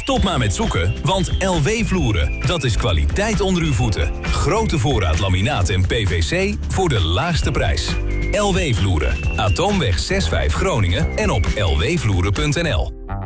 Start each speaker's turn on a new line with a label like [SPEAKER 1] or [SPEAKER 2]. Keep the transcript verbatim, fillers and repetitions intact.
[SPEAKER 1] Stop maar met zoeken, want L W Vloeren, dat is kwaliteit onder uw voeten. Grote voorraad laminaat en P V C voor de laagste prijs. L W Vloeren, Atoomweg zes vijf Groningen en op l w vloeren punt n l.